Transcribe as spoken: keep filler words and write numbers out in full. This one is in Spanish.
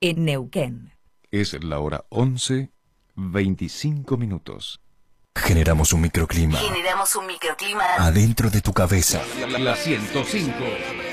en Neuquén. Es la hora once, veinticinco minutos. Generamos un microclima. Generamos un microclima adentro de tu cabeza. La ciento cinco.